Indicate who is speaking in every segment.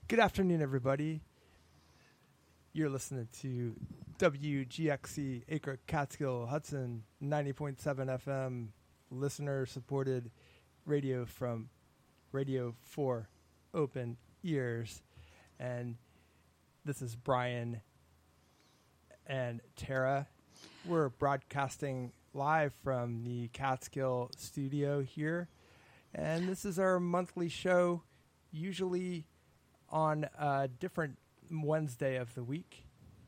Speaker 1: Good afternoon, everybody. You're listening to WGXC Acre Catskill Hudson 90.7 FM listener-supported radio from Radio 4 Open Ears. And this is Brian and Tara. We're broadcasting live from the Catskill studio here. And this is our monthly show, usually on a different Wednesday of the week.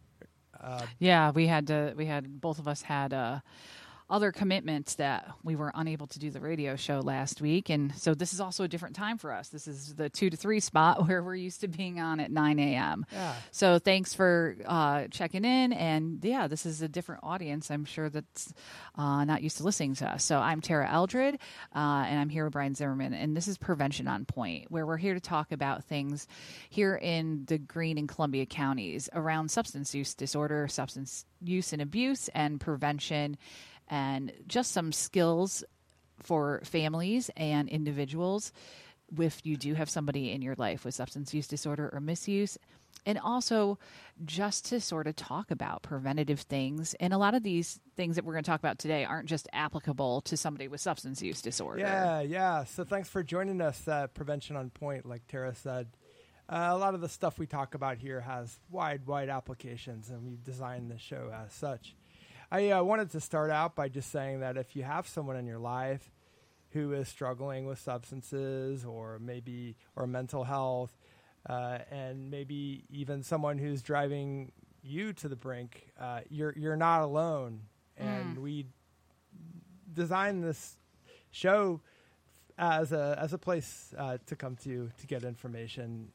Speaker 2: Both of us had other commitments that we were unable to do the radio show last week. And so this is also a different time for us. This is the 2 to 3 spot where we're used to being on at 9 a.m.
Speaker 1: Yeah.
Speaker 2: So thanks for checking in. And yeah, this is a different audience, I'm sure, that's not used to listening to us. So I'm Tara Eldred, and I'm here with Brian Zimmerman. And this is Prevention on Point, where we're here to talk about things here in the Greene and Columbia counties around substance use disorder, substance use and abuse, and prevention, and just some skills for families and individuals if you do have somebody in your life with substance use disorder or misuse, and also just to sort of talk about preventative things. And a lot of these things that we're going to talk about today aren't just applicable to somebody with substance use disorder.
Speaker 1: Yeah. So thanks for joining us at Prevention on Point, like Tara said. A lot of the stuff we talk about here has wide applications, and we've designed the show as such. I wanted to start out by just saying that if you have someone in your life who is struggling with substances or mental health, and maybe even someone who's driving you to the brink, you're not alone. And we designed this show as a place to come to get information.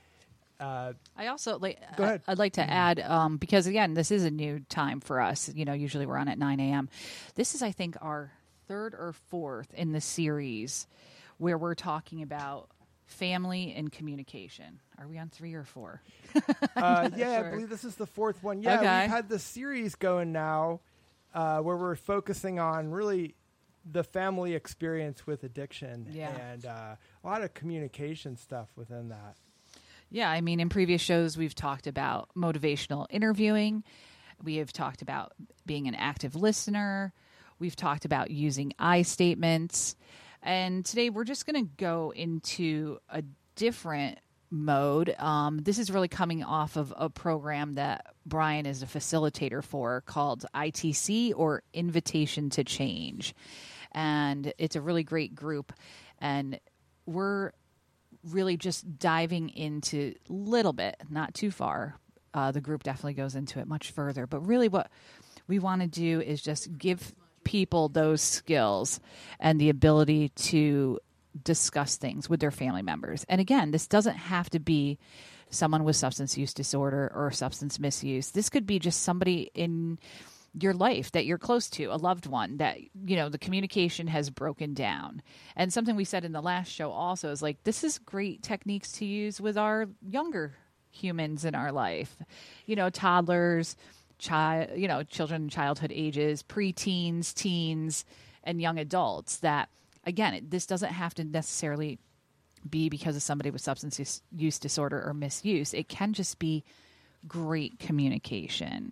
Speaker 2: I also
Speaker 1: Go ahead.
Speaker 2: I'd like to add, because again, this is a new time for us. Usually we're on at 9 a.m. This is, I think, our third or fourth in the series where we're talking about family and communication. Are we on 3 or 4?
Speaker 1: Yeah,
Speaker 2: sure.
Speaker 1: I believe this is the fourth one. Yeah,
Speaker 2: Okay.
Speaker 1: We've had the series going now, where we're focusing on really the family experience with addiction, and a lot of communication stuff within that.
Speaker 2: Yeah, I mean, in previous shows, we've talked about motivational interviewing. We have talked about being an active listener. We've talked about using I statements. And today we're just going to go into a different mode. This is really coming off of a program that Brian is a facilitator for called ITC, or Invitation to Change. And it's a really great group. And we're really just diving into a little bit, not too far. The group definitely goes into it much further. But really what we want to do is just give people those skills and the ability to discuss things with their family members. And again, this doesn't have to be someone with substance use disorder or substance misuse. This could be just somebody in your life that you're close to, a loved one that, the communication has broken down. And something we said in the last show also is like, this is great techniques to use with our younger humans in our life, toddlers, children in childhood ages, preteens, teens, and young adults. That, again, this doesn't have to necessarily be because of somebody with substance use disorder or misuse. It can just be great communication.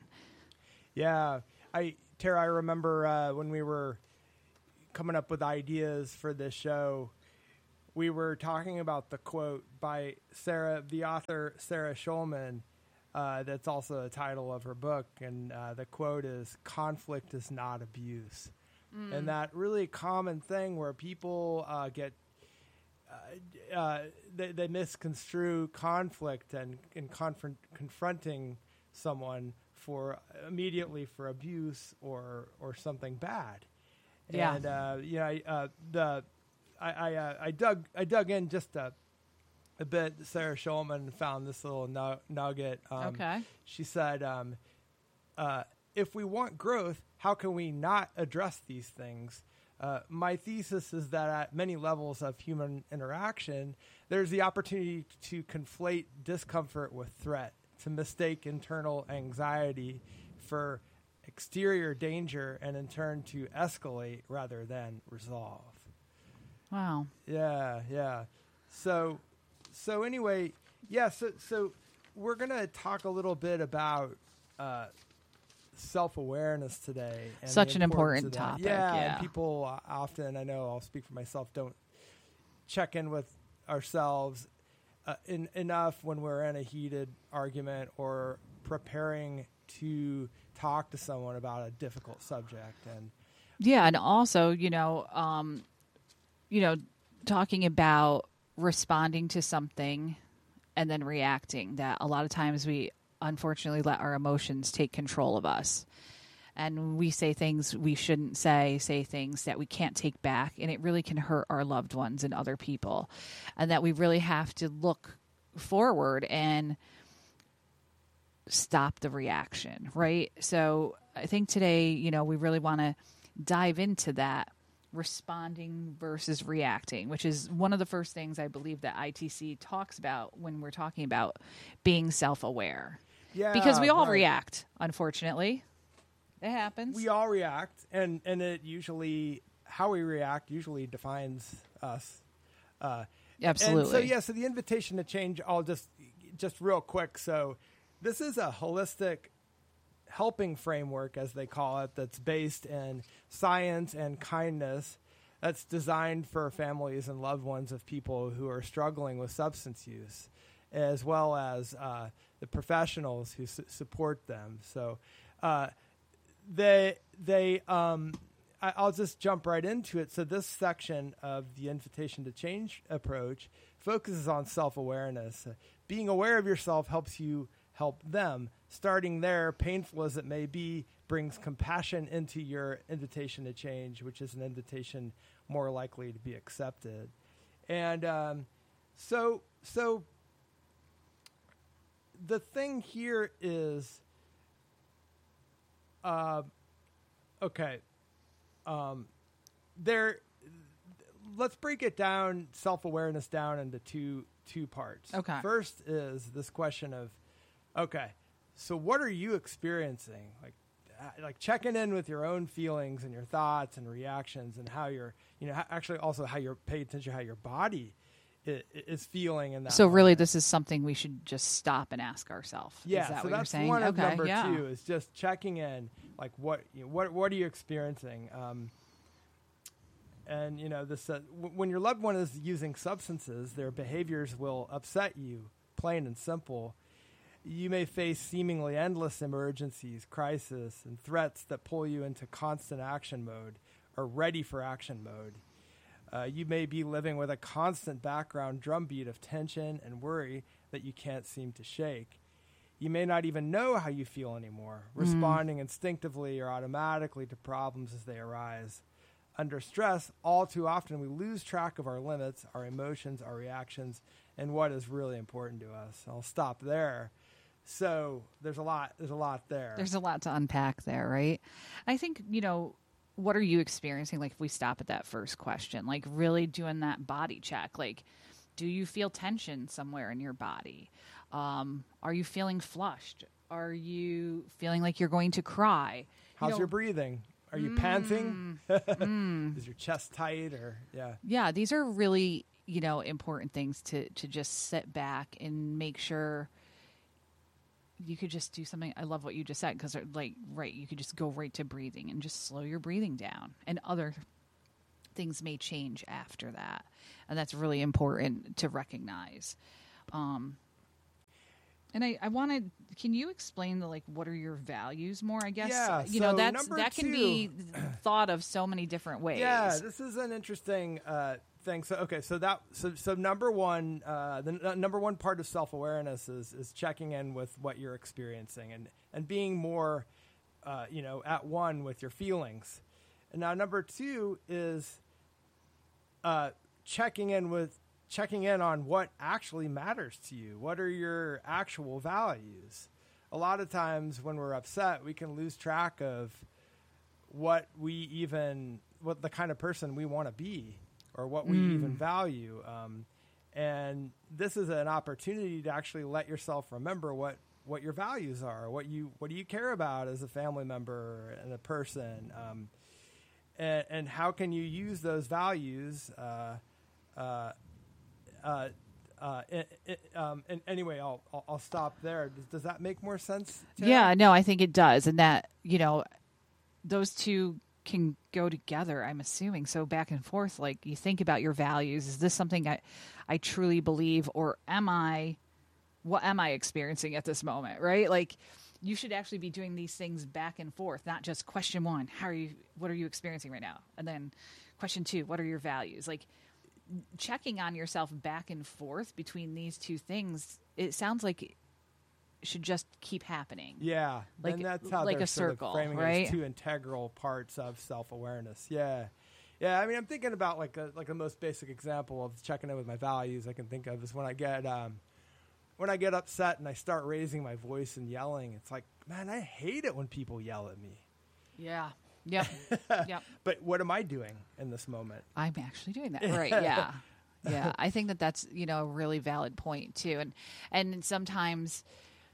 Speaker 1: Yeah. Tara, I remember when we were coming up with ideas for this show, we were talking about the quote by the author Sarah Schulman, that's also the title of her book, and the quote is, "Conflict is not abuse." And that really common thing where people they misconstrue conflict and confronting someone immediately for abuse or something bad.
Speaker 2: Yeah.
Speaker 1: And I dug in just a bit. Sarah Schulman found this little nugget.
Speaker 2: Okay.
Speaker 1: She said, if we want growth, how can we not address these things? My thesis is that at many levels of human interaction, there's the opportunity to conflate discomfort with threat, to mistake internal anxiety for exterior danger, and in turn to escalate rather than resolve.
Speaker 2: Wow.
Speaker 1: Yeah. So anyway, Yeah, so we're going to talk a little bit about self-awareness today. And
Speaker 2: Such
Speaker 1: the
Speaker 2: an
Speaker 1: importance
Speaker 2: important
Speaker 1: of that.
Speaker 2: topic.
Speaker 1: Yeah,
Speaker 2: Yeah.
Speaker 1: and people often, I know I'll speak for myself, don't check in with ourselves enough when we're in a heated argument or preparing to talk to someone about a difficult subject. And
Speaker 2: Yeah, and also, talking about responding to something and then reacting, that a lot of times we unfortunately let our emotions take control of us. And we say things we shouldn't say things that we can't take back, and it really can hurt our loved ones and other people. And that we really have to look forward and stop the reaction, right? So I think today, we really want to dive into that responding versus reacting, which is one of the first things I believe that ITC talks about when we're talking about being self-aware.
Speaker 1: yeah,
Speaker 2: Because we all
Speaker 1: right.
Speaker 2: react, unfortunately. It happens.
Speaker 1: We all react, and it usually, how we react usually defines us.
Speaker 2: Absolutely.
Speaker 1: And so the invitation to change, I'll just real quick. So this is a holistic helping framework, as they call it, that's based in science and kindness, that's designed for families and loved ones of people who are struggling with substance use, as well as the professionals who support them. So I'll just jump right into it. So this section of the Invitation to Change approach focuses on self-awareness. Being aware of yourself helps you help them. Starting there, painful as it may be, brings compassion into your invitation to change, which is an invitation more likely to be accepted. And so the thing here is, let's break it down, self-awareness down into two parts.
Speaker 2: Okay.
Speaker 1: First is this question of, so what are you experiencing? Like checking in with your own feelings and your thoughts and reactions, and how you're, actually also how you're paying attention to how your body is feeling in that.
Speaker 2: So really,
Speaker 1: moment.
Speaker 2: this is something we should just stop and ask ourselves.
Speaker 1: Yeah,
Speaker 2: Is that
Speaker 1: so
Speaker 2: what
Speaker 1: that's
Speaker 2: you're saying?
Speaker 1: one of
Speaker 2: Okay,
Speaker 1: number
Speaker 2: yeah.
Speaker 1: two is just checking in, like what are you experiencing? And this when your loved one is using substances, their behaviors will upset you, plain and simple. You may face seemingly endless emergencies, crises, and threats that pull you into constant action mode or ready for action mode. You may be living with a constant background drumbeat of tension and worry that you can't seem to shake. You may not even know how you feel anymore, responding instinctively or automatically to problems as they arise. Under stress, all too often we lose track of our limits, our emotions, our reactions, and what is really important to us. I'll stop there. So there's a lot there.
Speaker 2: There's a lot to unpack there, right? I think, what are you experiencing? Like, if we stop at that first question, like really doing that body check, like, do you feel tension somewhere in your body? Are you feeling flushed? Are you feeling like you're going to cry?
Speaker 1: How's your breathing? Are you panting? Is your chest tight or yeah?
Speaker 2: Yeah, these are really, important things to just sit back and make sure you could just do something. I love what you just said, because you could just go right to breathing and just slow your breathing down, and other things may change after that. And that's really important to recognize. And I wanted, can you explain what are your values more? I guess,
Speaker 1: Yeah, so
Speaker 2: that can be thought of so many different ways.
Speaker 1: Yeah, this is an interesting thing. So number one, the number one part of self-awareness is checking in with what you're experiencing and being more, at one with your feelings. And now number two is checking in on what actually matters to you. What are your actual values? A lot of times when we're upset, we can lose track of what the kind of person we want to be, or what we even value. And this is an opportunity to actually let yourself remember what your values are, what do you care about as a family member and a person, and how can you use those values and anyway, I'll stop there. Does that make more sense?
Speaker 2: Yeah, no, I think it does. And that, those two can go together, I'm assuming. So back and forth, like you think about your values. Is this something I truly believe, or what am I experiencing at this moment? Right? Like you should actually be doing these things back and forth, not just question one, what are you experiencing right now? And then question two, what are your values? Like checking on yourself back and forth between these two things, it sounds like it should just keep happening.
Speaker 1: Yeah,
Speaker 2: like
Speaker 1: and that's how
Speaker 2: like
Speaker 1: they're
Speaker 2: a circle,
Speaker 1: sort of framing
Speaker 2: right?
Speaker 1: as two integral parts of self-awareness. Yeah. I mean, I'm thinking about like the most basic example of checking in with my values I can think of is when I get upset and I start raising my voice and yelling. It's like, man, I hate it when people yell at me.
Speaker 2: Yeah. Yep. Yep.
Speaker 1: But what am I doing in this moment?
Speaker 2: I'm actually doing that. Right. Yeah. Yeah. I think that's, a really valid point too. And sometimes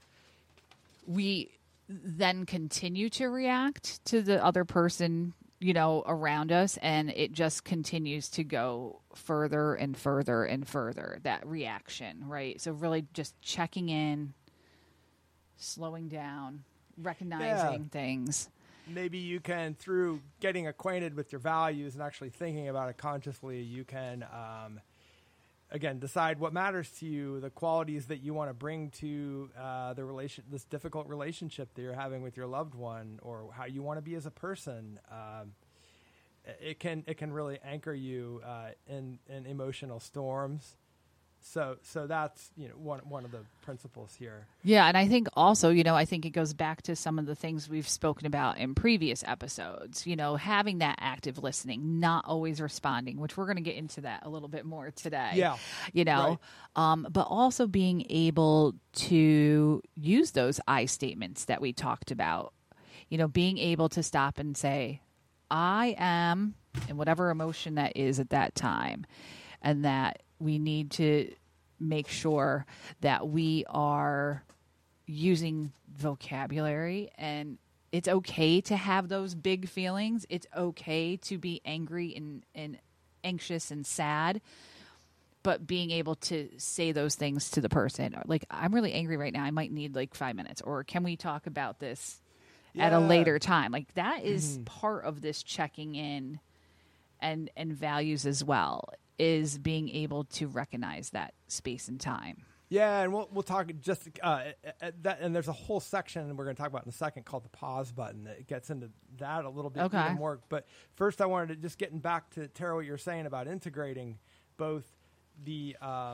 Speaker 2: we then continue to react to the other person, around us, and it just continues to go further and further and further, that reaction, right? So really just checking in, slowing down, recognizing things.
Speaker 1: Maybe you can, through getting acquainted with your values and actually thinking about it consciously, you can, again, decide what matters to you, the qualities that you want to bring to this difficult relationship that you're having with your loved one, or how you want to be as a person. It can really anchor you in emotional storms. So that's one of the principles here.
Speaker 2: Yeah, and I think also, I think it goes back to some of the things we've spoken about in previous episodes. Having that active listening, not always responding, which we're going to get into that a little bit more today.
Speaker 1: Yeah, right.
Speaker 2: But also being able to use those I statements that we talked about. Being able to stop and say, I am, and whatever emotion that is at that time, and that we need to make sure that we are using vocabulary, and it's okay to have those big feelings. It's okay to be angry and anxious and sad, but being able to say those things to the person, like, I'm really angry right now. I might need like 5 minutes, or can we talk about this at a later time? Like that is part of this checking in and values as well, is being able to recognize that space and time.
Speaker 1: Yeah, and we'll talk just that, and there's a whole section we're going to talk about in a second called the pause button that gets into that a little bit even more. But first, I wanted to just getting back to Tara, what you're saying about integrating both the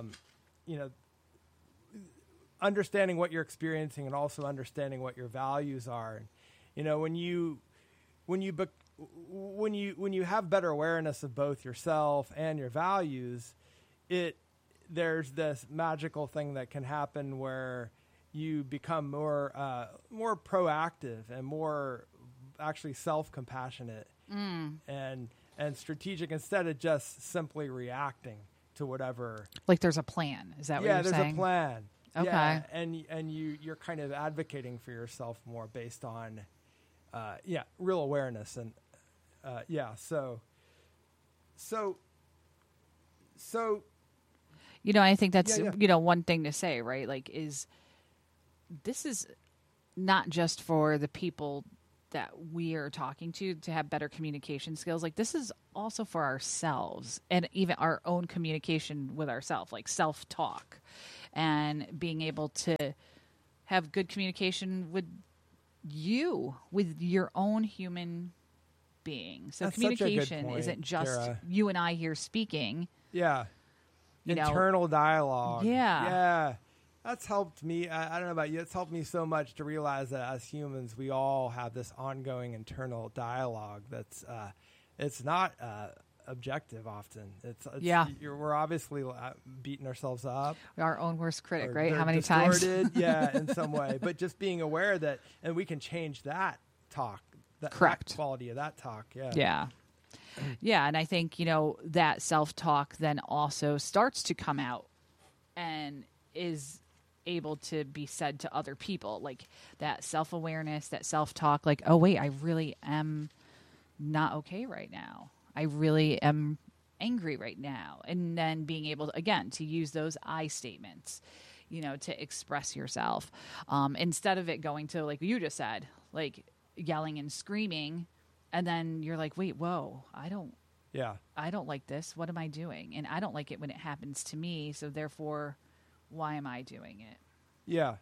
Speaker 1: understanding what you're experiencing and also understanding what your values are. When you have better awareness of both yourself and your values, there's this magical thing that can happen where you become more proactive and more actually self-compassionate and strategic, instead of just simply reacting to whatever.
Speaker 2: Like there's a plan. Is that what you're saying?
Speaker 1: Yeah, there's a plan.
Speaker 2: Okay.
Speaker 1: Yeah, and you're kind of advocating for yourself more based on real awareness. And so
Speaker 2: I think that's one thing to say, right? Like, this is not just for the people that we are talking to have better communication skills. Like, this is also for ourselves, and even our own communication with ourselves, like self-talk, and being able to have good communication with your own human being. So
Speaker 1: that's
Speaker 2: communication
Speaker 1: point,
Speaker 2: isn't just
Speaker 1: Tara.
Speaker 2: you and I here speaking.
Speaker 1: Yeah. Internal dialogue.
Speaker 2: Yeah.
Speaker 1: That's helped me. I don't know about you. It's helped me so much to realize that as humans, we all have this ongoing internal dialogue that's it's not objective often. We're obviously beating ourselves up.
Speaker 2: Our own worst critic, right? How many times?
Speaker 1: In some way. But just being aware that, and we can change that talk.
Speaker 2: Correct.
Speaker 1: That quality of that talk. Yeah.
Speaker 2: Yeah. Yeah, and I think, that self-talk then also starts to come out and is able to be said to other people. Like that self-awareness, that self-talk, like, oh, wait, I really am not okay right now. I really am angry right now, and then being able to, again, to use those I statements, to express yourself, instead of it going to, like you just said, like yelling and screaming, and then you're like, wait, whoa, I don't like this. What am I doing? And I don't like it when it happens to me, so therefore, why am I doing it?
Speaker 1: Yeah.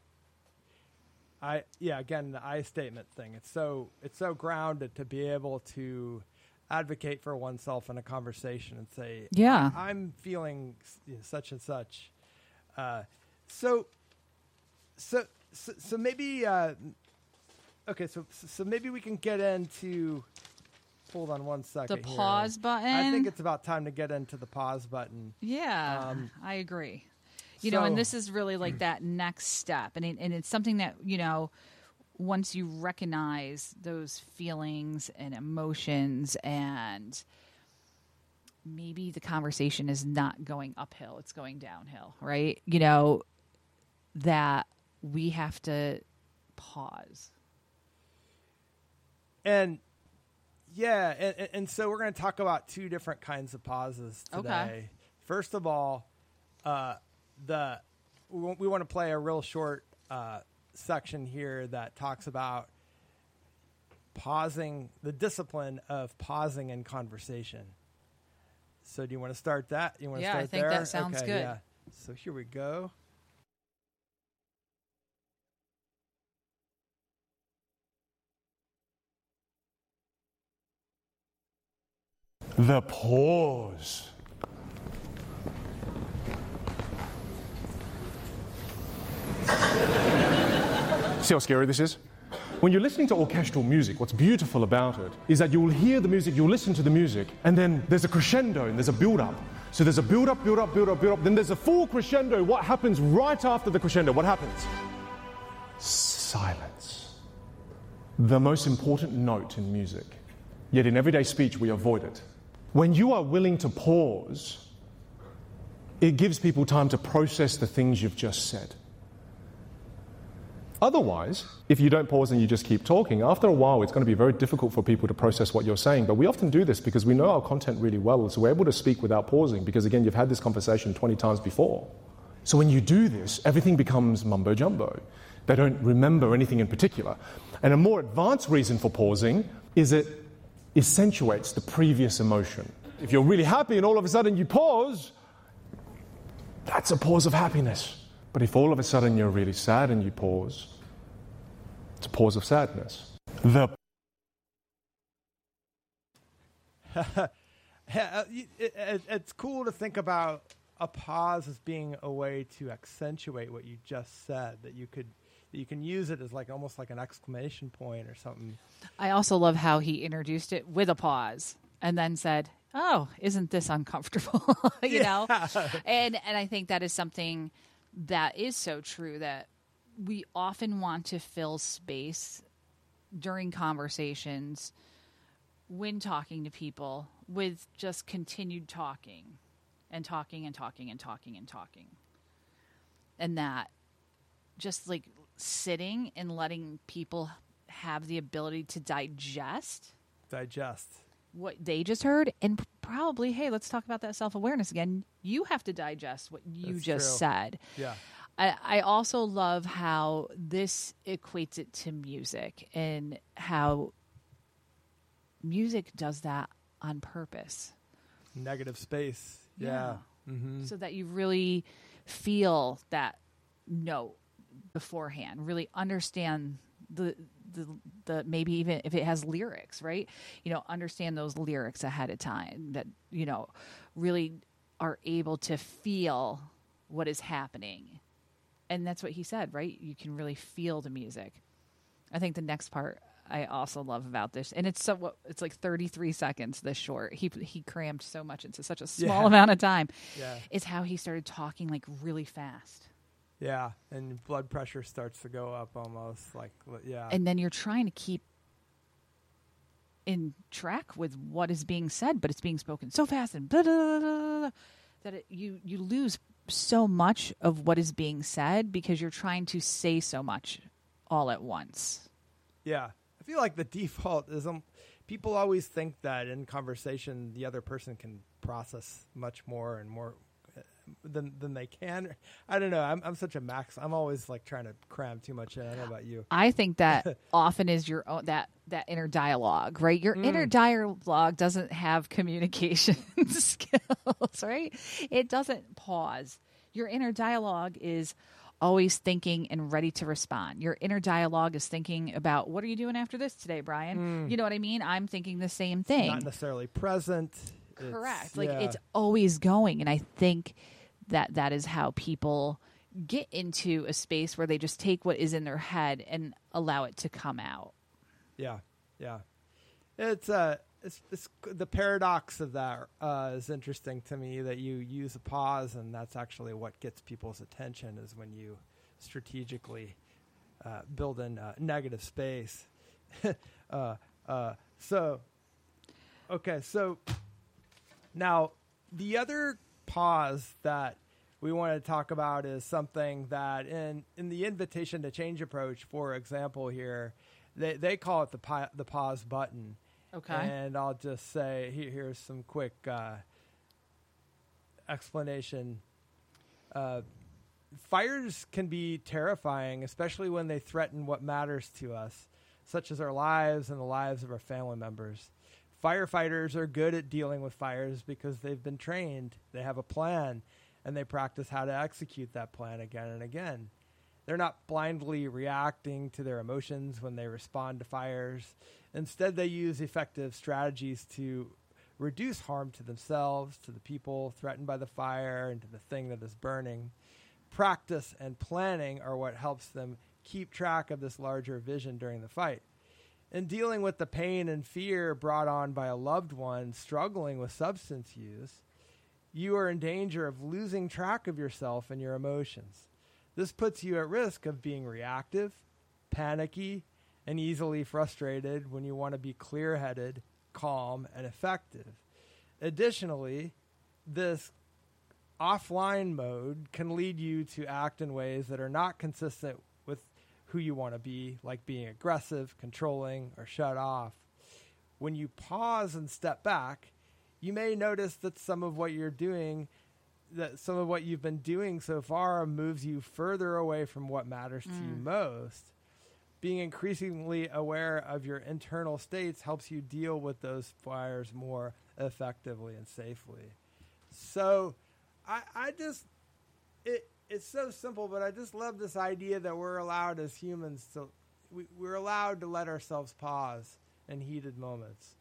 Speaker 1: Again, the I statement thing. It's so grounded to be able to advocate for oneself in a conversation and say,
Speaker 2: yeah,
Speaker 1: I'm feeling such and such. So maybe, okay. So maybe we can get into, hold on one second.
Speaker 2: The pause button.
Speaker 1: I think it's about time to get into the pause button.
Speaker 2: Yeah, I agree. And this is really like that next step. And it's something that, once you recognize those feelings and emotions, and maybe the conversation is not going uphill, it's going downhill, right? That we have to pause.
Speaker 1: And and so we're going to talk about two different kinds of pauses today.
Speaker 2: Okay.
Speaker 1: First of all, we want to play a real short section here that talks about pausing, the discipline of pausing in conversation. So do you want to start that? You want to start there?
Speaker 2: Yeah, I think that sounds good.
Speaker 1: Yeah. So here we go.
Speaker 3: The pause. See how scary this is? When you're listening to orchestral music, what's beautiful about it is that you'll hear the music, you'll listen to the music, and then there's a crescendo and there's a build-up. So there's a build-up, build-up, build-up, build-up, then there's a full crescendo. What happens right after the crescendo? What happens? Silence. The most important note in music. Yet in everyday speech, we avoid it. When you are willing to pause, it gives people time to process the things you've just said. Otherwise, if you don't pause and you just keep talking, after a while it's going to be very difficult for people to process what you're saying. But we often do this because we know our content really well, so we're able to speak without pausing because, again, you've had this conversation 20 times before. So when you do this, everything becomes mumbo-jumbo. They don't remember anything in particular. And a more advanced reason for pausing is it accentuates the previous emotion. If you're really happy and all of a sudden you pause, that's a pause of happiness. But if all of a sudden you're really sad and you pause, it's a pause of sadness.
Speaker 1: It's cool to think about a pause as being a way to accentuate what you just said, that you can use it as like almost like an exclamation point or something.
Speaker 2: I also love how he introduced it with a pause and then said, "Oh, isn't this uncomfortable?" you know? And I think that is something that is so true, that we often want to fill space during conversations when talking to people with just continued talking and talking and talking and talking and talking. And that just like sitting and letting people have the ability to digest what they just heard, and probably, hey, let's talk about that self-awareness again. You have to digest what you just said.
Speaker 1: Yeah.
Speaker 2: I also love how this equates it to music and how music does that on purpose.
Speaker 1: Negative space. Yeah. Mm-hmm.
Speaker 2: So that you really feel that note beforehand, really understand the maybe even if it has lyrics, right? Understand those lyrics ahead of time, that, really are able to feel what is happening. And that's what he said, right? You can really feel the music. I think the next part I also love about this, and it's like 33 seconds this short. He crammed so much into such a small amount of time.
Speaker 1: Yeah.
Speaker 2: Is how he started talking like really fast.
Speaker 1: Yeah, and blood pressure starts to go up almost like, yeah.
Speaker 2: And then you're trying to keep in track with what is being said, but it's being spoken so fast and blah, blah, blah, blah, blah, that you lose so much of what is being said because you're trying to say so much all at once.
Speaker 1: Yeah. I feel like the default is people always think that in conversation the other person can process much more and more than they can. I don't know. I'm such a max. I'm always like trying to cram too much in. I don't know about you.
Speaker 2: I think that often is your own, that inner dialogue, right? Your inner dialogue doesn't have communication skills, right? It doesn't pause. Your inner dialogue is always thinking and ready to respond. Your inner dialogue is thinking about, what are you doing after this today, Brian? You know what I mean? I'm thinking the same thing.
Speaker 1: Not necessarily present.
Speaker 2: Correct. It's always going. And I think that is how people get into a space where they just take what is in their head and allow it to come out.
Speaker 1: Yeah. Yeah. It's the paradox of that is interesting to me, that you use a pause, and that's actually what gets people's attention, is when you strategically build in negative space. So now the other pause that we want to talk about is something that in the invitation to change approach, for example, here, they call it the pause button.
Speaker 2: Okay.
Speaker 1: And I'll just say, here's some quick explanation. Fires can be terrifying, especially when they threaten what matters to us, such as our lives and the lives of our family members. Firefighters are good at dealing with fires because they've been trained, they have a plan, and they practice how to execute that plan again and again. They're not blindly reacting to their emotions when they respond to fires. Instead, they use effective strategies to reduce harm to themselves, to the people threatened by the fire, and to the thing that is burning. Practice and planning are what helps them keep track of this larger vision during the fight. In dealing with the pain and fear brought on by a loved one struggling with substance use, you are in danger of losing track of yourself and your emotions. This puts you at risk of being reactive, panicky, and easily frustrated when you want to be clear-headed, calm, and effective. Additionally, this offline mode can lead you to act in ways that are not consistent with who you want to be, like being aggressive, controlling, or shut off. When you pause and step back, you may notice that some of what you've been doing so far moves you further away from what matters to you most. Being increasingly aware of your internal states helps you deal with those fires more effectively and safely. So it's so simple, but I just love this idea that we're allowed as humans we're allowed to let ourselves pause in heated moments.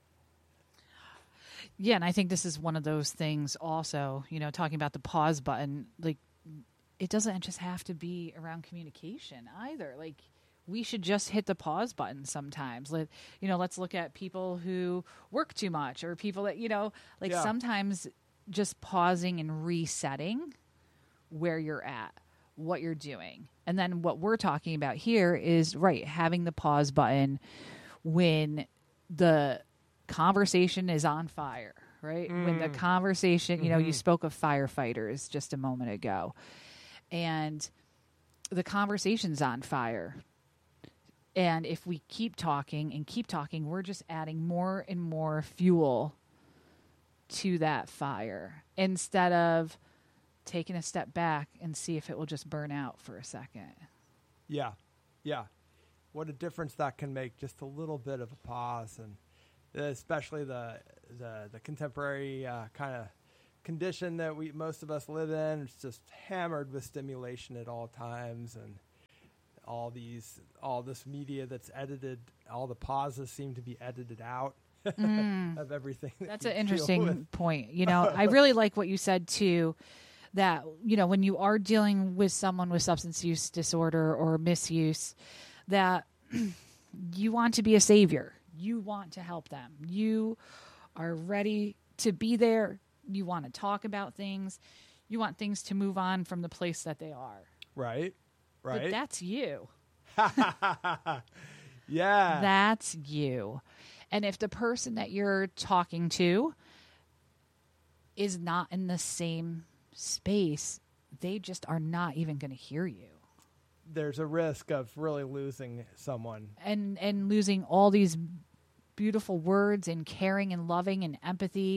Speaker 2: Yeah, and I think this is one of those things also, talking about the pause button, like, it doesn't just have to be around communication either. Like, we should just hit the pause button sometimes. Let's look at people who work too much, or people that, sometimes just pausing and resetting where you're at, what you're doing. And then what we're talking about here is, having the pause button when the conversation is on fire, right? When the conversation, you spoke of firefighters just a moment ago, and the conversation's on fire. And if we keep talking, we're just adding more and more fuel to that fire, instead of taking a step back and see if it will just burn out for a second.
Speaker 1: Yeah. What a difference that can make, just a little bit of a pause. And especially the contemporary kind of condition that most of us live in. It's just hammered with stimulation at all times, and all this media that's edited. All the pauses seem to be edited out of everything.
Speaker 2: That's an interesting point. I really like what you said too, that when you are dealing with someone with substance use disorder or misuse, that you want to be a savior. You want to help them. You are ready to be there. You want to talk about things. You want things to move on from the place that they are.
Speaker 1: Right.
Speaker 2: But that's you.
Speaker 1: Yeah.
Speaker 2: That's you. And if the person that you're talking to is not in the same space, they just are not even going to hear you.
Speaker 1: There's a risk of really losing someone. And
Speaker 2: losing all these beautiful words and caring and loving and empathy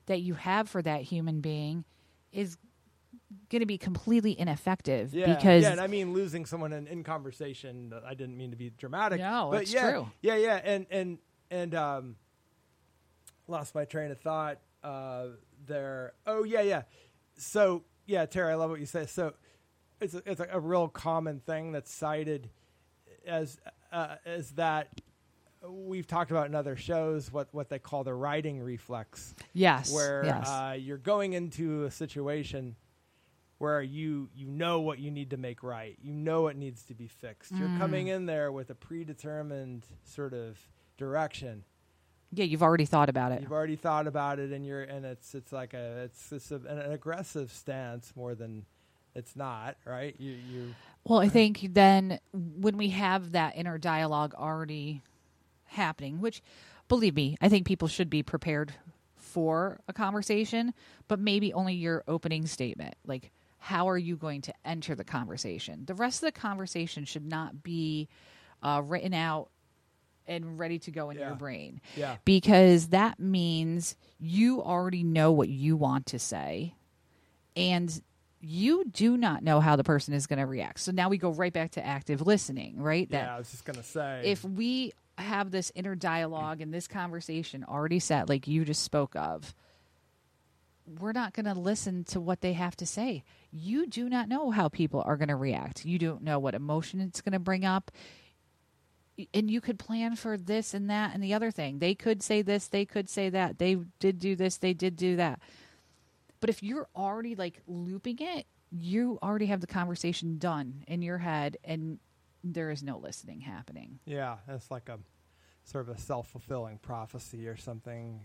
Speaker 2: that you have for that human being is going to be completely ineffective. Because
Speaker 1: and I mean, losing someone in conversation, I didn't mean to be dramatic.
Speaker 2: No,
Speaker 1: but
Speaker 2: it's true.
Speaker 1: And lost my train of thought there. Oh, yeah. So, yeah, Tara, I love what you say. So it's a real common thing that's cited as that we've talked about in other shows, what they call the writing reflex.
Speaker 2: Yes.
Speaker 1: Where you're going into a situation where you know what you need to make right. You know what needs to be fixed. You're coming in there with a predetermined sort of direction.
Speaker 2: Yeah, you've already thought about it.
Speaker 1: You've already thought about it, and it's like an aggressive stance more than it's not, right?
Speaker 2: Well, I think then when we have that inner dialogue already happening, which, believe me, I think people should be prepared for a conversation, but maybe only your opening statement. Like, how are you going to enter the conversation? The rest of the conversation should not be written out and ready to go in your brain.
Speaker 1: Yeah.
Speaker 2: Because that means you already know what you want to say, and you do not know how the person is going to react. So now we go right back to active listening, right?
Speaker 1: I was just going to say.
Speaker 2: If we have this inner dialogue and this conversation already set, like you just spoke of, we're not going to listen to what they have to say. You do not know how people are going to react. You don't know what emotion it's going to bring up. And you could plan for this and that and the other thing. They could say this, they could say that. They did do this, they did do that. But if you're already like looping it, you already have the conversation done in your head, and there is no listening happening.
Speaker 1: Yeah, it's like a sort of a self-fulfilling prophecy or something.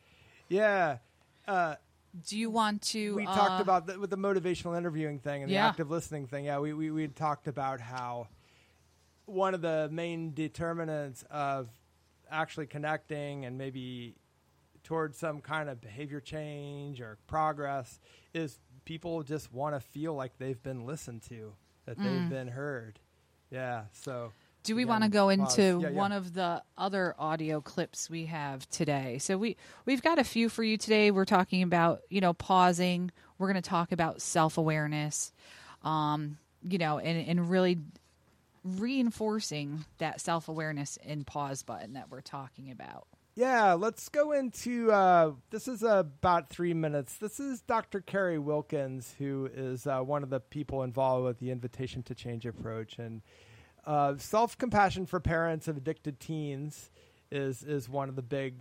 Speaker 2: Do you want to...
Speaker 1: We talked about with the motivational interviewing thing and the active listening thing. Yeah, we had talked about how one of the main determinants of actually connecting and maybe towards some kind of behavior change or progress is people just want to feel like they've been listened to, that they've been heard. Yeah, so...
Speaker 2: Do we want to go into one of the other audio clips we have today? So we've got a few for you today. We're talking about, pausing. We're going to talk about self-awareness, and really reinforcing that self-awareness and pause button that we're talking about.
Speaker 1: Yeah, let's go into, this is about 3 minutes. This is Dr. Carrie Wilkins, who is one of the people involved with the Invitation to Change approach. And self-compassion for parents of addicted teens is one of the big,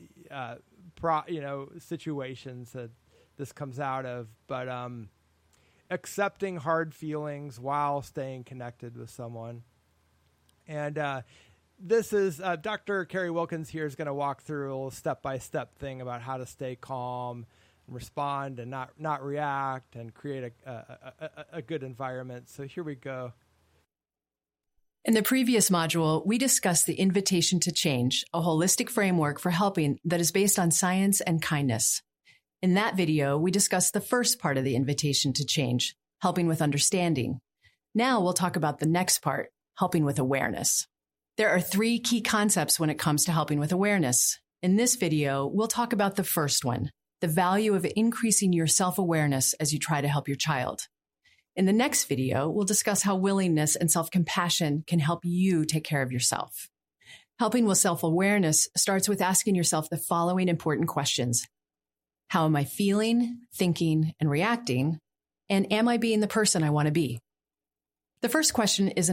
Speaker 1: situations that this comes out of. But accepting hard feelings while staying connected with someone. And this is Dr. Carrie Wilkins here is going to walk through a little step-by-step thing about how to stay calm, and respond, and not react, and create a good environment. So here we go.
Speaker 4: In the previous module, we discussed the Invitation to Change, a holistic framework for helping that is based on science and kindness. In that video, we discussed the first part of the Invitation to Change, helping with understanding. Now we'll talk about the next part, helping with awareness. There are 3 key concepts when it comes to helping with awareness. In this video, we'll talk about the first one, the value of increasing your self-awareness as you try to help your child. In the next video, we'll discuss how willingness and self-compassion can help you take care of yourself. Helping with self-awareness starts with asking yourself the following important questions. How am I feeling, thinking, and reacting? And am I being the person I want to be? The first question is